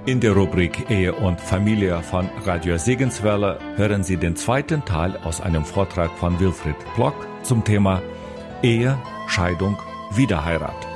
In der Rubrik Ehe und Familie von Radio Segenswelle hören Sie den zweiten Teil aus einem Vortrag von Wilfried Plock zum Thema Ehe, Scheidung, Wiederheirat.